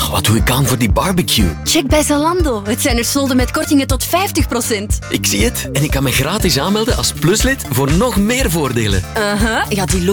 Wat doe ik aan voor die barbecue? Check bij Zalando. Het zijn er solden met kortingen tot 50%. Ik zie het. En ik kan me gratis aanmelden als pluslid voor nog meer voordelen. Ja, die look